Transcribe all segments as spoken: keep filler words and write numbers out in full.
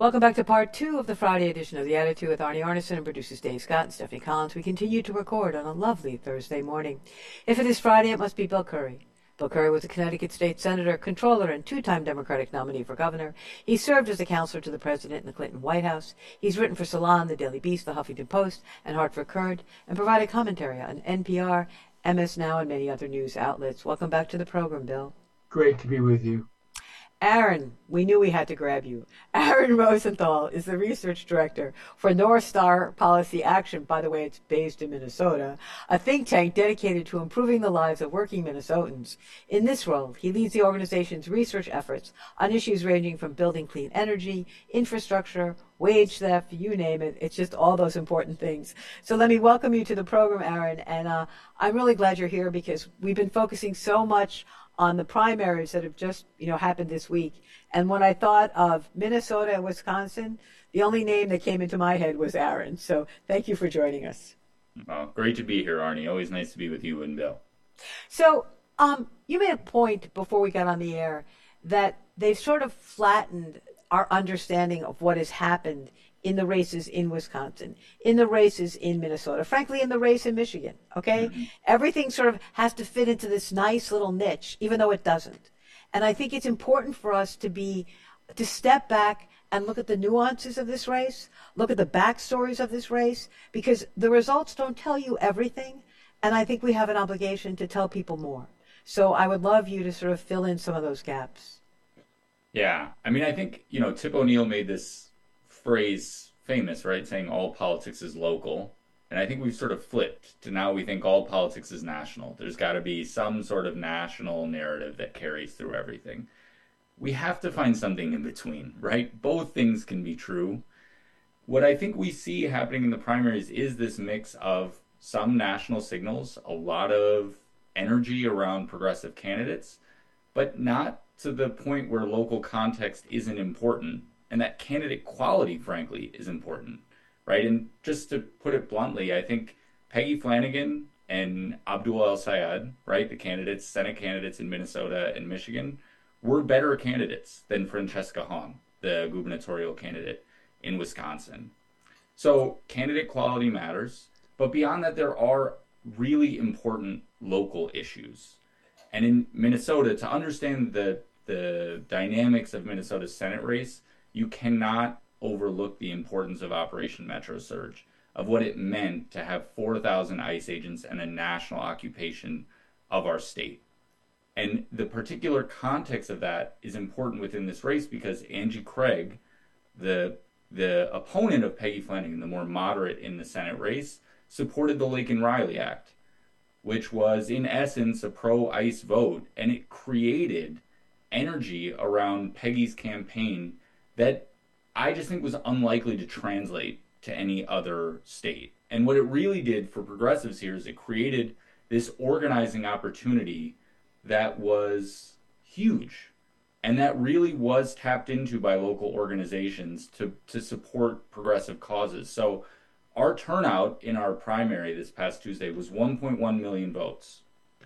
Welcome back to part two of the Friday edition of The Attitude with Arnie Arneson and producers Dave Scott and Stephanie Collins. We continue to record on a lovely Thursday morning. If it is Friday, it must be Bill Curry. Bill Curry was a Connecticut state senator, controller, and two-time Democratic nominee for governor. He served as a counselor to the president in the Clinton White House. He's written for Salon, The Daily Beast, The Huffington Post, and Hartford Courant, and provided commentary on N P R, M S Now, and many other news outlets. Welcome back to the program, Bill. Great to be with you. Aaron, we knew we had to grab you. Aaron Rosenthal is the research director for North Star Policy Action. By the way, it's based in Minnesota, a think tank dedicated to improving the lives of working Minnesotans. In this role, he leads the organization's research efforts on issues ranging from building clean energy, infrastructure, wage theft, you name it. It's just all those important things. So let me welcome you to the program, Aaron. And uh, I'm really glad you're here because we've been focusing so much on the primaries that have just, you know, happened this week. And when I thought of Minnesota and Wisconsin, the only name that came into my head was Aaron. So thank you for joining us. Well, great to be here, Arnie. Always nice to be with you and Bill. So um, you made a point before we got on the air that they've sort of flattened our understanding of what has happened in the races in Wisconsin, in the races in Minnesota, frankly, in the race in Michigan, okay? Mm-hmm. Everything sort of has to fit into this nice little niche, even though it doesn't. And I think it's important for us to be, to step back and look at the nuances of this race, look at the backstories of this race, because the results don't tell you everything, and I think we have an obligation to tell people more. So I would love you to sort of fill in some of those gaps. Yeah, I mean, I think, you know, Tip O'Neill made this phrase famous, right? Saying all politics is local. And I think we've sort of flipped to now we think all politics is national. There's got to be some sort of national narrative that carries through everything. We have to find something in between, right? Both things can be true. What I think we see happening in the primaries is this mix of some national signals, a lot of energy around progressive candidates, but not to the point where local context isn't important. And that candidate quality, frankly, is important, right? And just to put it bluntly, I think Peggy Flanagan and Abdul El-Sayed, right, the candidates, Senate candidates in Minnesota and Michigan, were better candidates than Francesca Hong, the gubernatorial candidate in Wisconsin. So candidate quality matters, but beyond that, there are really important local issues. And in Minnesota, to understand the the dynamics of Minnesota's Senate race, you cannot overlook the importance of Operation Metro Surge, of what it meant to have four thousand ICE agents and a national occupation of our state. And the particular context of that is important within this race because Angie Craig, the the opponent of Peggy Flanagan, the more moderate in the Senate race, supported the Laken-Riley Act, which was in essence a pro-ICE vote, and it created energy around Peggy's campaign that I just think was unlikely to translate to any other state. And what it really did for progressives here is it created this organizing opportunity that was huge and that really was tapped into by local organizations to, to support progressive causes. So our turnout in our primary this past Tuesday was one point one million votes.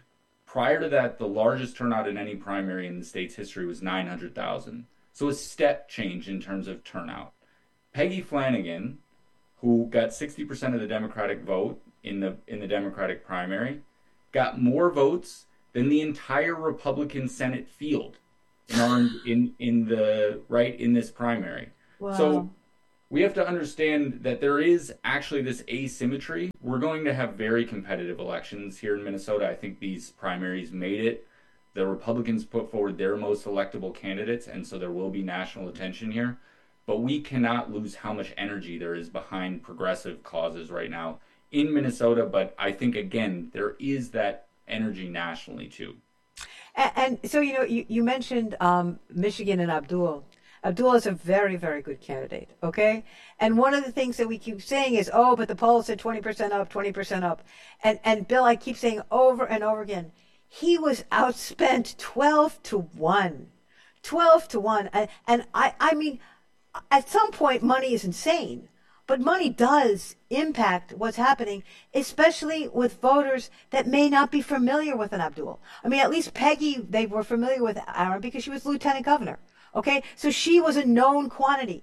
Prior to that, the largest turnout in any primary in the state's history was nine hundred thousand. So a step change in terms of turnout. Peggy Flanagan, who got sixty percent of the Democratic vote in the in the Democratic primary, got more votes than the entire Republican Senate field in our, in in the right in this primary. Wow. So we have to understand that there is actually this asymmetry. We're going to have very competitive elections here in Minnesota. I think these primaries made it. The Republicans put forward their most electable candidates, and so there will be national attention here. But we cannot lose how much energy there is behind progressive causes right now in Minnesota. But I think, again, there is that energy nationally, too. And, and so, you know, you, you mentioned um, Michigan and Abdul. Abdul is a very, very good candidate, okay? And one of the things that we keep saying is, oh, but the poll said twenty percent up, twenty percent up. And, and Bill, I keep saying over and over again, he was outspent twelve to one. twelve to one. And, and I, I mean, at some point, money is insane. But money does impact what's happening, especially with voters that may not be familiar with an Abdul. I mean, at least Peggy, they were familiar with Aaron because she was lieutenant governor. Okay, so she was a known quantity.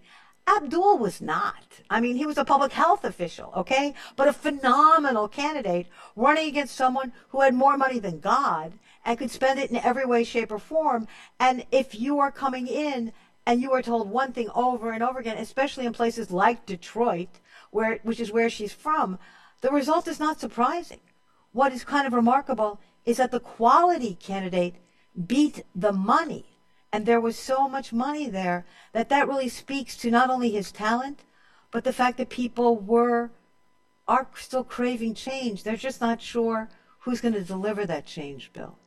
Abdul was not. I mean, he was a public health official, okay? But a phenomenal candidate running against someone who had more money than God and could spend it in every way, shape, or form. And if you are coming in and you are told one thing over and over again, especially in places like Detroit, where which is where she's from, the result is not surprising. What is kind of remarkable is that the quality candidate beat the money. And there was so much money there that that really speaks to not only his talent, but the fact that people were are still craving change. They're just not sure who's going to deliver that change, Bill.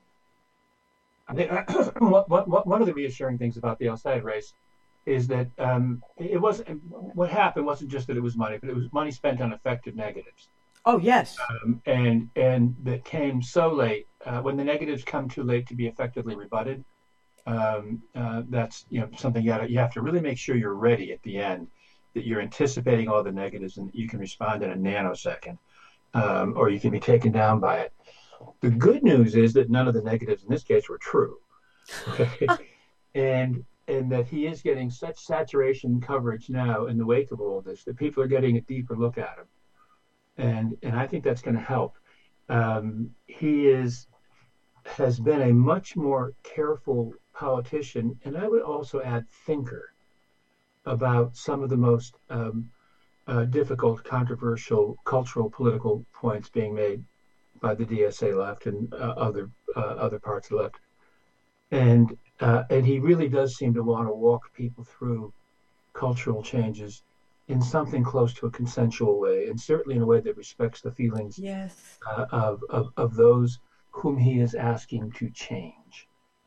I think what, what, one of the reassuring things about the El-Sayed race is that um, it wasn't what happened wasn't just that it was money, but it was money spent on effective negatives. Oh, yes. Um, and and that came so late. Uh, when the negatives come too late to be effectively rebutted, um, uh, that's you know something you, gotta, you have to really make sure you're ready at the end, that you're anticipating all the negatives and that you can respond in a nanosecond, um, or you can be taken down by it. The good news is that none of the negatives in this case were true, okay? and and that he is getting such saturation coverage now in the wake of all this that people are getting a deeper look at him, and and I think that's going to help. Um, he is has been a much more careful politician, and I would also add thinker about some of the most um, uh, difficult, controversial, cultural, political points being made by the D S A left and uh, other uh, other parts of the left, and uh, and he really does seem to want to walk people through cultural changes in something close to a consensual way, and certainly in a way that respects the feelings Yes. uh, of, of of those whom he is asking to change.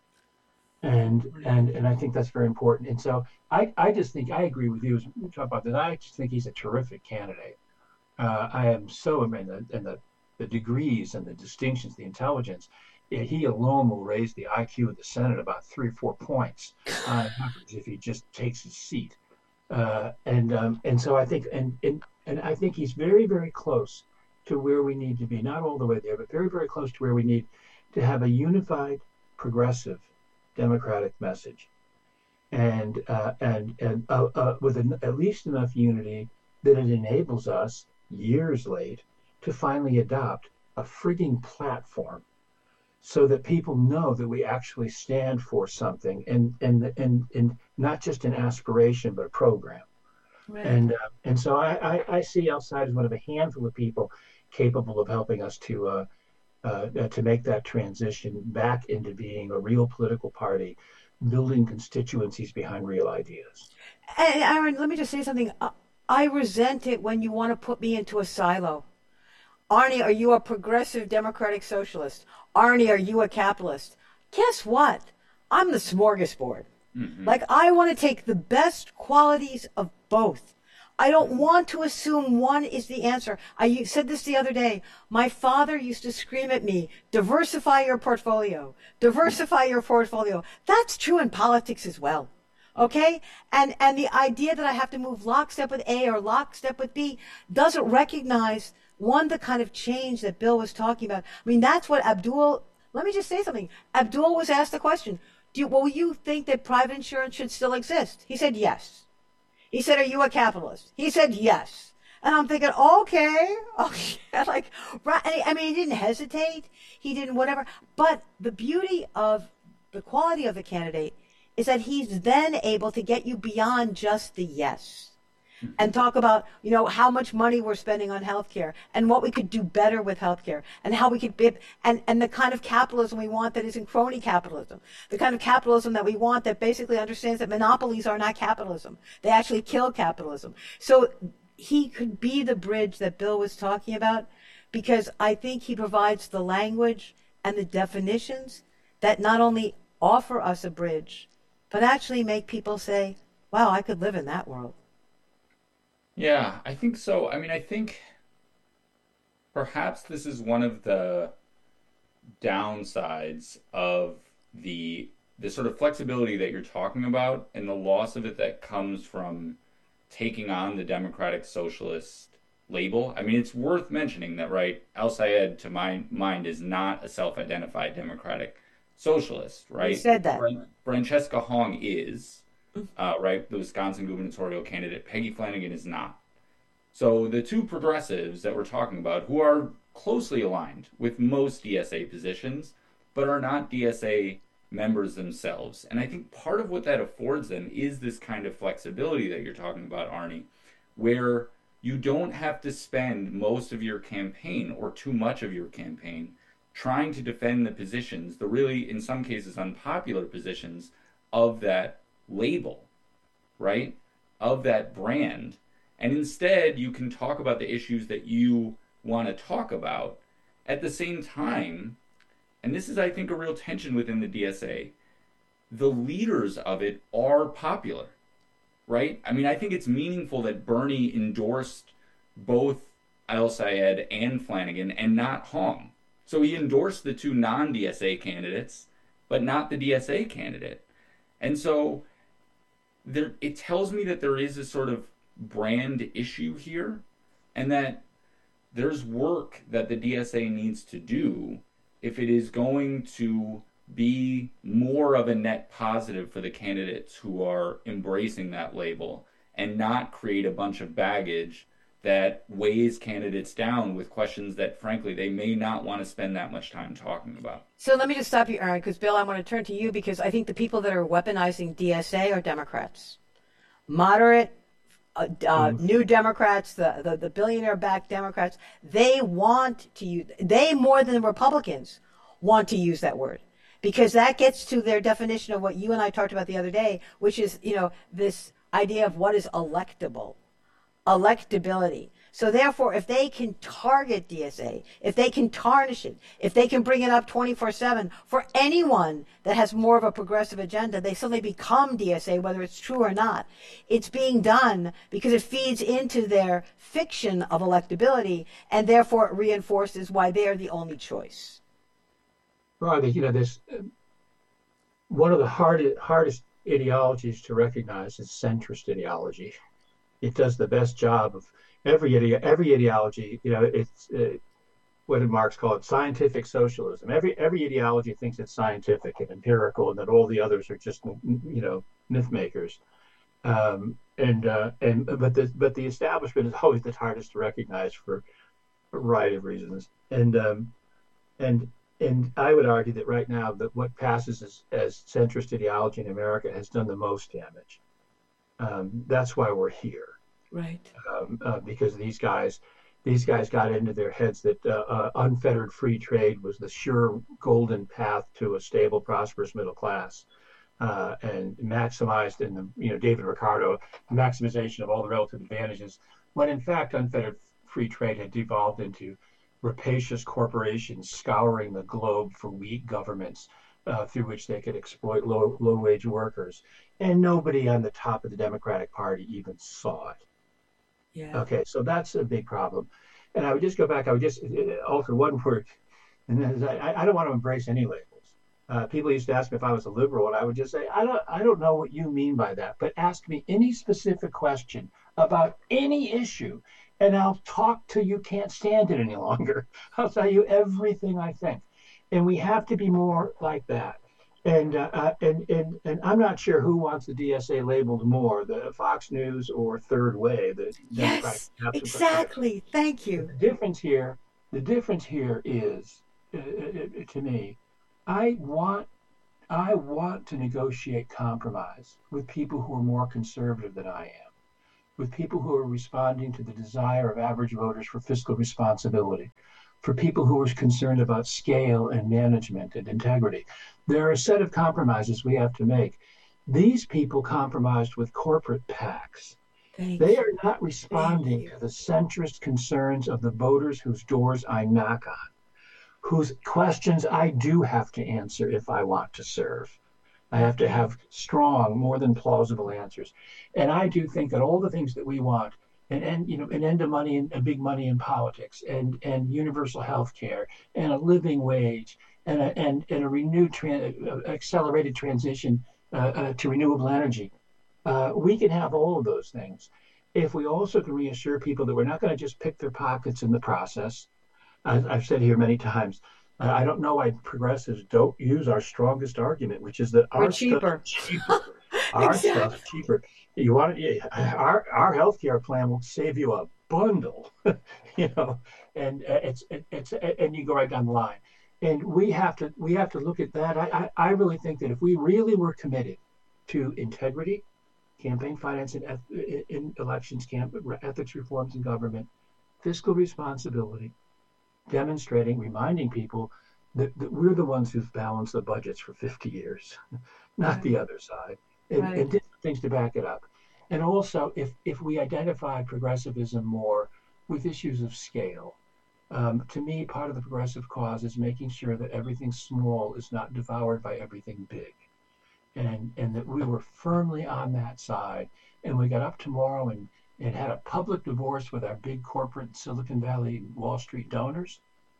And and and I think that's very important. And so I I just think I agree with you as we talk about that. I just think he's a terrific candidate. Uh, I am so I mean the, and the the degrees and the distinctions, the intelligence, yeah, he alone will raise the I Q of the Senate about three or four points on average if he just takes his seat. Uh, and um, and so I think and, and and I think he's very very close to where we need to be. Not all the way there, but very very close to where we need to have a unified, progressive, democratic message, and uh, and and uh, uh, with an, at least enough unity that it enables us years late to finally adopt a frigging platform so that people know that we actually stand for something and and and, and not just an aspiration but a program. Right. And uh, and so I, I, I see El-Sayed as one of a handful of people capable of helping us to uh, uh, to make that transition back into being a real political party, building constituencies behind real ideas. And Aaron, let me just say something. I I resent it when you want to put me into a silo. Arnie, are you a progressive democratic socialist? Arnie, are you a capitalist? Guess what? I'm the smorgasbord. Mm-hmm. Like, I want to take the best qualities of both. I don't want to assume one is the answer. I said this the other day. My father used to scream at me, diversify your portfolio, diversify your portfolio. That's true in politics as well. Okay? And and the idea that I have to move lockstep with A or lockstep with B doesn't recognize, one, the kind of change that Bill was talking about. I mean, that's what Abdul, let me just say something. Abdul was asked the question, do you, well, you think that private insurance should still exist? He said yes. He said, are you a capitalist? He said yes. And I'm thinking, okay, okay, like, right. I mean, he didn't hesitate. He didn't whatever. But the beauty of the quality of the candidate is that he's then able to get you beyond just the yes and talk about, you know, how much money we're spending on healthcare and what we could do better with healthcare and how we could be, and, and the kind of capitalism we want that isn't crony capitalism, the kind of capitalism that we want that basically understands that monopolies are not capitalism. They actually kill capitalism. So he could be the bridge that Bill was talking about, because I think he provides the language and the definitions that not only offer us a bridge, but actually make people say, wow, I could live in that world. Yeah, I think so. I mean, I think perhaps this is one of the downsides of the the sort of flexibility that you're talking about and the loss of it that comes from taking on the democratic socialist label. I mean, it's worth mentioning that, right, El-Sayed, to my mind, is not a self-identified democratic socialist, right? You said that. Fran- Francesca Hong is. uh, right? The Wisconsin gubernatorial candidate, Peggy Flanagan, is not. So the two progressives that we're talking about, who are closely aligned with most D S A positions, but are not D S A members themselves. And I think part of what that affords them is this kind of flexibility that you're talking about, Arnie, where you don't have to spend most of your campaign or too much of your campaign trying to defend the positions, the really, in some cases, unpopular positions of that label, right? Of that brand. And instead, you can talk about the issues that you want to talk about at the same time. And this is, I think, a real tension within the D S A. The leaders of it are popular, right? I mean, I think it's meaningful that Bernie endorsed both El-Sayed and Flanagan and not Hong. So he endorsed the two non-D S A candidates, but not the D S A candidate. And so there, it tells me that there is a sort of brand issue here, and that there's work that the D S A needs to do if it is going to be more of a net positive for the candidates who are embracing that label and not create a bunch of baggage that weighs candidates down with questions that, frankly, they may not want to spend that much time talking about. So let me just stop you, Aaron, because, Bill, I want to turn to you because I think the people that are weaponizing D S A are Democrats. Moderate, uh, uh, mm. new Democrats, the, the, the billionaire-backed Democrats, they want to use, they more than the Republicans want to use that word. Because that gets to their definition of what you and I talked about the other day, which is, you know, this idea of what is electable, electability. So therefore, if they can target D S A, if they can tarnish it, if they can bring it up twenty-four seven for anyone that has more of a progressive agenda, they suddenly become D S A, whether it's true or not. It's being done because it feeds into their fiction of electability, and therefore it reinforces why they are the only choice. Well, I think, you know, this, uh, one of the hardest, hardest ideologies to recognize is centrist ideology. It does the best job of every ide- every ideology. You know, it's uh, what did Marx call it? Scientific socialism. Every every ideology thinks it's scientific and empirical, and that all the others are just, you know, myth makers. Um, and uh, and but the but the establishment is always the hardest to recognize for a variety of reasons. And um, and and I would argue that right now that what passes as, as centrist ideology in America has done the most damage. Um, that's why we're here. Right. Um, uh, because these guys, these guys got into their heads that uh, uh, unfettered free trade was the sure golden path to a stable, prosperous middle class, uh, and maximized in the, you know, David Ricardo, maximization of all the relative advantages, when in fact unfettered free trade had devolved into rapacious corporations scouring the globe for weak governments uh, through which they could exploit low, low-wage workers. And nobody on the top of the Democratic Party even saw it. Yeah. Okay, so that's a big problem. And I would just go back, I would just alter one word. And that is, I, I don't want to embrace any labels. Uh, people used to ask me if I was a liberal, and I would just say, I don't, I don't know what you mean by that, but ask me any specific question about any issue, and I'll talk till you can't stand it any longer. I'll tell you everything I think. And we have to be more like that. And uh, and and and I'm not sure who wants the D S A labeled more, the Fox News or Third Way. The yes, exactly. Thank you. The difference here, the difference here is, uh, to me, I want, I want to negotiate compromise with people who are more conservative than I am, with people who are responding to the desire of average voters for fiscal responsibility, for people who are concerned about scale and management and integrity. There are a set of compromises we have to make. These people compromised with corporate PACs. Thank they you. are not responding to the centrist concerns of the voters whose doors I knock on, whose questions I do have to answer if I want to serve. I have to have strong, more than plausible answers. And I do think that all the things that we want, and, and you know, an end to money and a big money in politics, and, and universal health care, and a living wage, and a, and, and a renewed, tran- accelerated transition uh, uh, to renewable energy. Uh, we can have all of those things if we also can reassure people that we're not going to just pick their pockets in the process. As I've said here many times, uh, I don't know why progressives don't use our strongest argument, which is that we're our cheaper. stuff is cheaper. Our stuff's cheaper. You want yeah, our our healthcare plan will save you a bundle, you know, and uh, it's it, it's and you go right down the line. And we have to we have to look at that. I, I, I really think that if we really were committed to integrity, campaign finance, and eth- in elections, camp, ethics reforms in government, fiscal responsibility, demonstrating, reminding people that, that we're the ones who've balanced the budgets for fifty years, not Right. the other side, and, Right. and different things to back it up. And also, if, if we identify progressivism more with issues of scale, um, to me, part of the progressive cause is making sure that everything small is not devoured by everything big. And, and that we were firmly on that side. And we got up tomorrow and, and had a public divorce with our big corporate Silicon Valley Wall Street donors,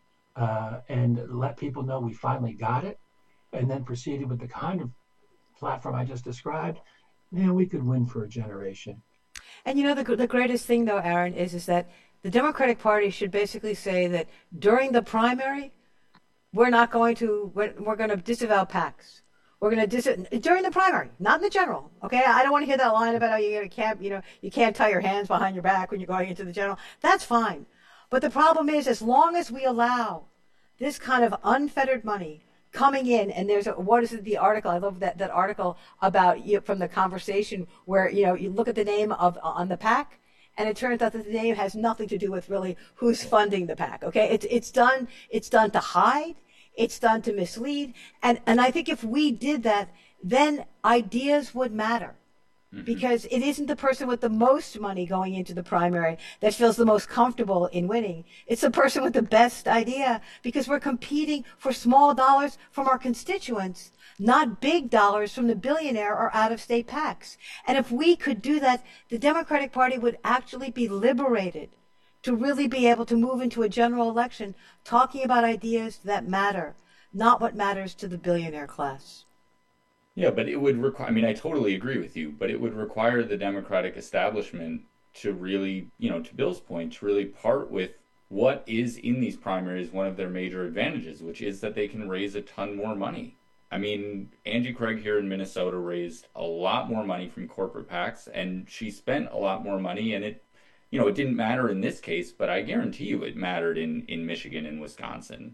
uh, and let people know we finally got it, and then proceeded with the kind of platform I just described, man, we could win for a generation. And you know, the, the greatest thing, though, Aaron, is, is that the Democratic Party should basically say that during the primary, we're not going to, we're, we're going to disavow PACs. We're going to dis during the primary, not in the general. Okay, I don't want to hear that line about how you can't, you know, you can't tie your hands behind your back when you're going into the general. That's fine, but the problem is, as long as we allow this kind of unfettered money coming in, and there's a, what is it, the article? I love that that article about you know, from the conversation where you know you look at the name of on the PAC. And it turns out that the name has nothing to do with really who's funding the PAC. Okay, it's it's done it's done to hide, it's done to mislead, and and I think if we did that, then ideas would matter. Mm-hmm. Because it isn't the person with the most money going into the primary that feels the most comfortable in winning. It's the person with the best idea, because we're competing for small dollars from our constituents, not big dollars from the billionaire or out-of-state PACs. And if we could do that, the Democratic Party would actually be liberated to really be able to move into a general election talking about ideas that matter, not what matters to the billionaire class. Yeah, but it would require, I mean, I totally agree with you, but it would require the Democratic establishment to really, you know, to Bill's point, to really part with what is in these primaries one of their major advantages, which is that they can raise a ton more money. I mean, Angie Craig here in Minnesota raised a lot more money from corporate PACs, and she spent a lot more money, and it, you know, it didn't matter in this case, but I guarantee you it mattered in, in Michigan and Wisconsin.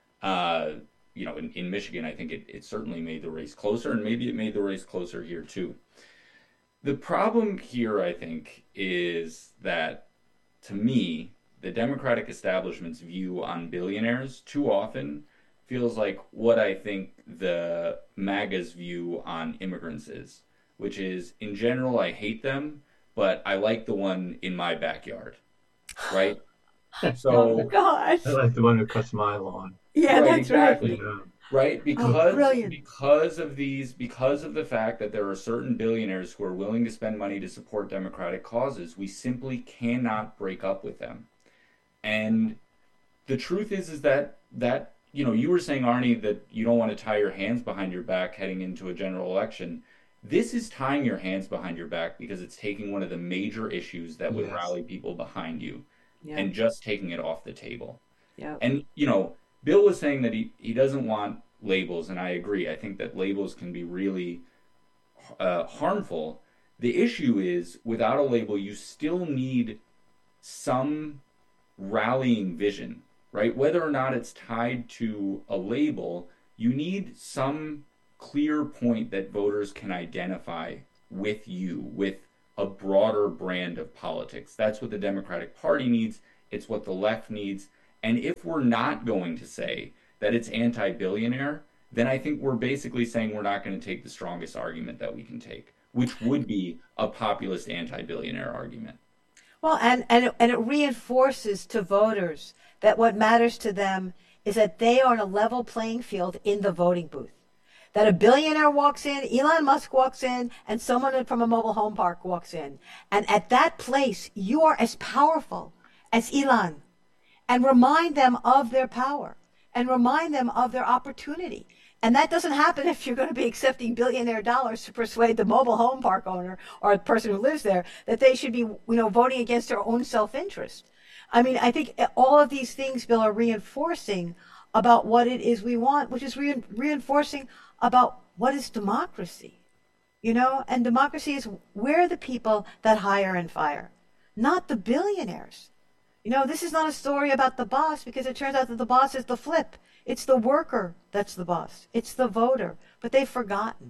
Uh, you know, in, in Michigan, I think it, it certainly made the race closer, and maybe it made the race closer here too. The problem here, I think, is that, to me, the Democratic establishment's view on billionaires too often feels like what I think the MAGA's view on immigrants is, which is, in general, I hate them, but I like the one in my backyard, right? Oh, So, gosh. I like the one who cuts my lawn. Yeah, right, that's right. exactly. Yeah. Right? Oh, Because brilliant. because of these, because of the fact that there are certain billionaires who are willing to spend money to support democratic causes, we simply cannot break up with them. And the truth is, is that that you know, you were saying, Arnie, that you don't want to tie your hands behind your back heading into a general election. This is tying your hands behind your back because it's taking one of the major issues that would Yes. rally people behind you Yeah, and just taking it off the table. yeah. And, you know, Bill was saying that he, he doesn't want labels, and I agree. I think that labels can be really uh, harmful. The issue is, without a label, you still need some rallying vision, right? Whether or not it's tied to a label, you need some clear point that voters can identify with you, with a broader brand of politics. That's what the Democratic Party needs. It's what the left needs. And if we're not going to say that it's anti-billionaire, then I think we're basically saying we're not going to take the strongest argument that we can take, which would be a populist anti-billionaire argument. Well, and, and, it, and it reinforces to voters that what matters to them is that they are on a level playing field in the voting booth. That a billionaire walks in, Elon Musk walks in, and someone from a mobile home park walks in. And at that place, you are as powerful as Elon. And remind them of their power and remind them of their opportunity. And that doesn't happen if you're going to be accepting billionaire dollars to persuade the mobile home park owner or the person who lives there that they should be, you know, voting against their own self-interest. I mean, I think all of these things, Bill, are reinforcing about what it is we want, which is re- reinforcing about what is democracy. You know, and democracy is we're the people that hire and fire, not the billionaires. You know, this is not a story about the boss because it turns out that the boss is the flip. It's the worker that's the boss. It's the voter, but they've forgotten.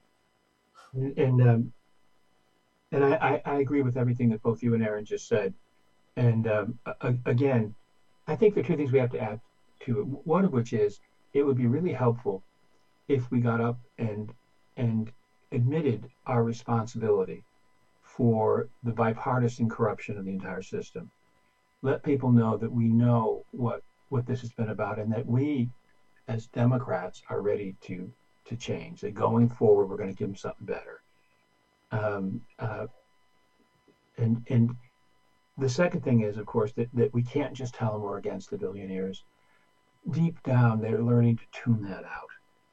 And and, um, and I, I, I agree with everything that both you and Aaron just said. And um, a, again, I think there are two things we have to add to it. One of which is it would be really helpful if we got up and and admitted our responsibility for the bipartisan corruption of the entire system. Let people know that we know what what this has been about, and that we, as Democrats, are ready to to change. That going forward, we're going to give them something better. Um, uh, and and the second thing is, of course, that, that we can't just tell them we're against the billionaires. Deep down, they're learning to tune that out.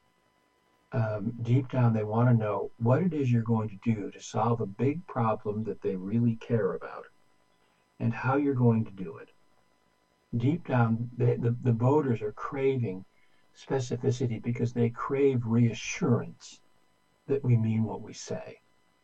Um, deep down, they want to know what it is you're going to do to solve a big problem that they really care about, and how you're going to do it. Deep down, they, the, the voters are craving specificity because they crave reassurance that we mean what we say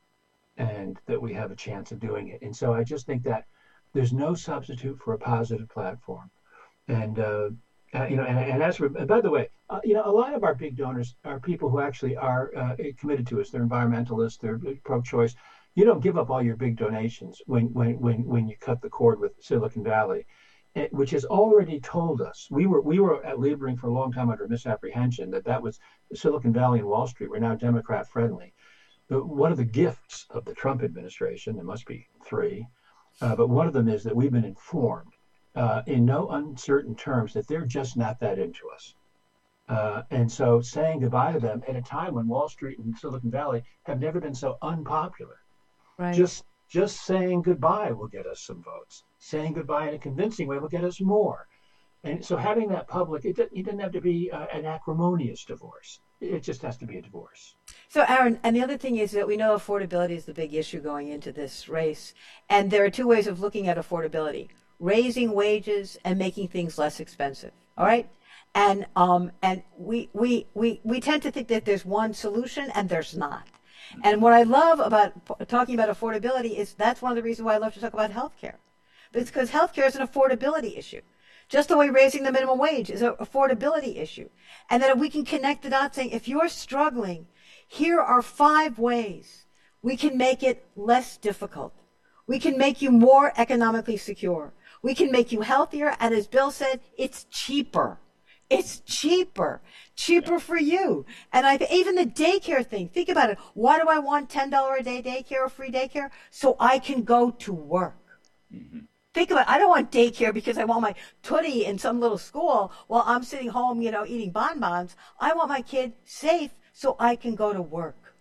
and that we have a chance of doing it. And so I just think that there's no substitute for a positive platform. And, uh, uh, you know, and, and as for, and by the way, uh, you know, a lot of our big donors are people who actually are uh, committed to us. They're environmentalists, they're pro-choice. You don't give up all your big donations when, when, when, when you cut the cord with Silicon Valley, which has already told us, we were we were laboring for a long time under misapprehension that that was Silicon Valley and Wall Street were now Democrat friendly. But one of the gifts of the Trump administration, there must be three, uh, but one of them is that we've been informed uh, in no uncertain terms that they're just not that into us. Uh, and so saying goodbye to them at a time when Wall Street and Silicon Valley have never been so unpopular. Right. Just just saying goodbye will get us some votes. Saying goodbye in a convincing way will get us more. And so having that public, it doesn't, it doesn't have to be uh, an acrimonious divorce. It just has to be a divorce. So, Aaron, and the other thing is that we know affordability is the big issue going into this race. And there are two ways of looking at affordability: raising wages and making things less expensive. All right? And um, and we, we, we, we tend to think that there's one solution, and there's not. And what I love about talking about affordability is that's one of the reasons why I love to talk about healthcare. It's because healthcare is an affordability issue. Just the way raising the minimum wage is an affordability issue. And then if we can connect the dots saying, if you're struggling, here are five ways we can make it less difficult. We can make you more economically secure. We can make you healthier. And as Bill said, it's cheaper. It's cheaper, cheaper for you. And I even the daycare thing, think about it. Why do I want ten dollars a day daycare or free daycare? So I can go to work. Mm-hmm. Think about it. I don't want daycare because I want my tootie in some little school while I'm sitting home, you know, eating bonbons. I want my kid safe so I can go to work.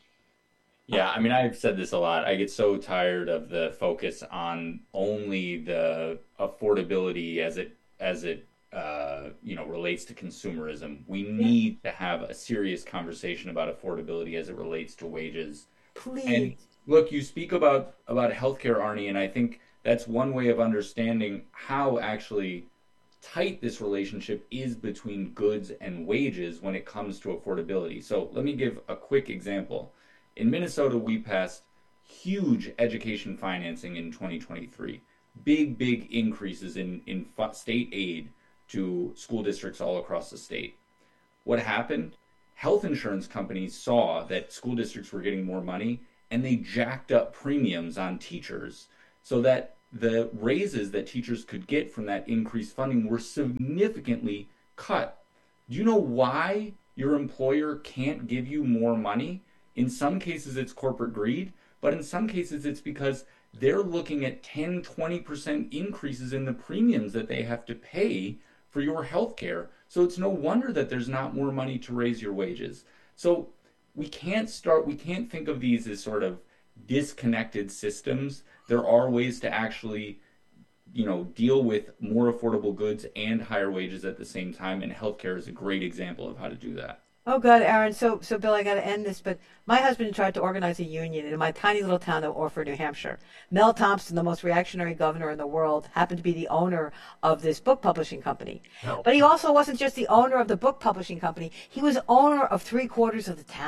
Yeah, I mean, I've said this a lot. I get so tired of the focus on only the affordability as it as it uh, you know, relates to consumerism. We need to have a serious conversation about affordability as it relates to wages. Please. And look, you speak about about healthcare, Arnie, and I think that's one way of understanding how actually tight this relationship is between goods and wages when it comes to affordability. So let me give a quick example. In Minnesota, we passed huge education financing in twenty twenty-three. Big, big increases in, in state aid to school districts all across the state. What happened? Health insurance companies saw that school districts were getting more money, and they jacked up premiums on teachers so that the raises that teachers could get from that increased funding were significantly cut. Do you know why your employer can't give you more money? In some cases, it's corporate greed, but in some cases, it's because they're looking at ten, twenty percent increases in the premiums that they have to pay for your health care. So it's no wonder that there's not more money to raise your wages. So we can't start, we can't think of these as sort of disconnected systems. There are ways to actually, you know, deal with more affordable goods and higher wages at the same time, and healthcare is a great example of how to do that. Oh, God, Aaron. So, so Bill, I got to end this, but my husband tried to organize a union in my tiny little town of Orford, New Hampshire. Mel Thompson, the most reactionary governor in the world, happened to be the owner of this book publishing company. Oh. But he also wasn't just the owner of the book publishing company. He was owner of three quarters of the town.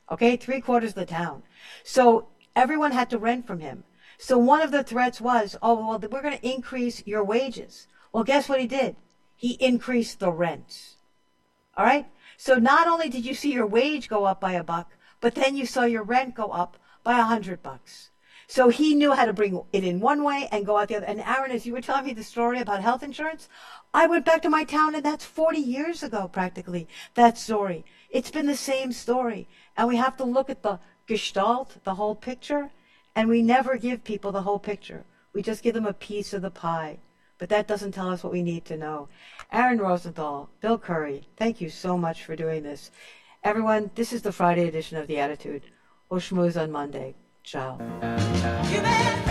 Okay, three quarters of the town. So everyone had to rent from him. So one of the threats was, oh, well, we're going to increase your wages. Well, guess what he did? He increased the rent. All right? So not only did you see your wage go up by a buck, but then you saw your rent go up by a hundred bucks. So he knew how to bring it in one way and go out the other. And Aaron, as you were telling me the story about health insurance, I went back to my town, and that's forty years ago, practically, that story. It's been the same story. And we have to look at the gestalt, the whole picture, and we never give people the whole picture. We just give them a piece of the pie. But that doesn't tell us what we need to know. Aaron Rosenthal, Bill Curry, thank you so much for doing this. Everyone, this is the Friday edition of The Attitude. We'll schmooze on Monday. Ciao.